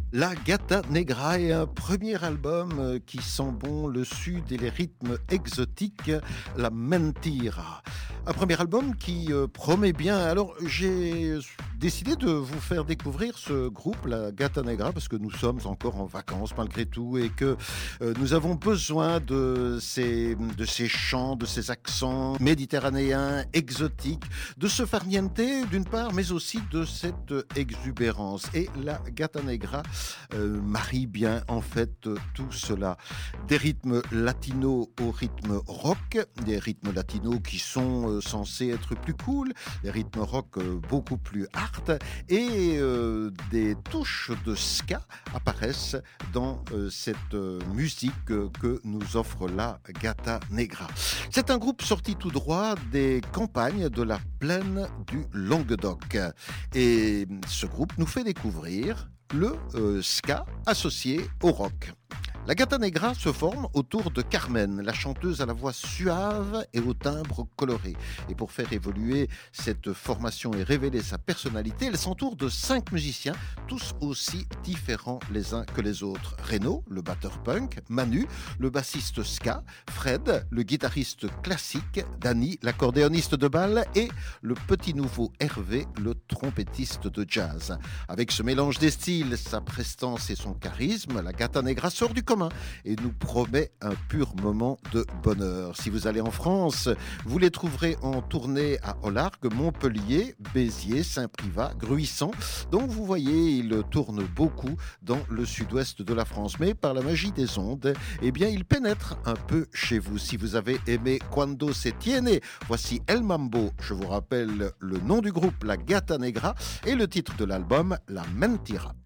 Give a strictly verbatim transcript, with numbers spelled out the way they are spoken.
La Gata Negra est un premier album euh, qui sent bon le sud et les rythmes exotiques, la Mentira. Un premier album qui euh, promet bien. Alors j'ai décidé de vous faire découvrir ce groupe, la Gata Negra, parce que nous sommes encore en vacances malgré tout et que euh, nous avons besoin de ces, de ces chants, de ces accents méditerranéens, exotiques, de ce farniente d'une part, mais aussi de cette exubérance. Et la Gata Negra euh, marie bien en fait euh, tout cela. Des rythmes latinos au rythme rock, des rythmes latinos qui sont euh, censés être plus cool, des rythmes rock euh, beaucoup plus hard et euh, des touches de ska apparaissent dans euh, cette euh, musique euh, que nous offre la Gata Negra. C'est un groupe sorti tout droit des campagnes de la plaine du Languedoc et ce groupe nous fait découvrir le euh, ska associé au rock. La Gata Negra se forme autour de Carmen, la chanteuse à la voix suave et au timbre coloré. Et pour faire évoluer cette formation et révéler sa personnalité, elle s'entoure de cinq musiciens, tous aussi différents les uns que les autres. Reno, le batteur punk, Manu, le bassiste ska, Fred, le guitariste classique, Danny, l'accordéoniste de bal et le petit nouveau Hervé, le trompettiste de jazz. Avec ce mélange des styles, sa prestance et son charisme, la Gata Negra sort du commun et nous promet un pur moment de bonheur. Si vous allez en France, vous les trouverez en tournée à Ollargues, Montpellier, Béziers, Saint-Privat, Gruissan. Donc vous voyez, ils tournent beaucoup dans le sud-ouest de la France. Mais par la magie des ondes, eh bien, ils pénètrent un peu chez vous. Si vous avez aimé Cuando se tiene, voici El Mambo. Je vous rappelle le nom du groupe, la Gata Negra, et le titre de l'album, La Mentira.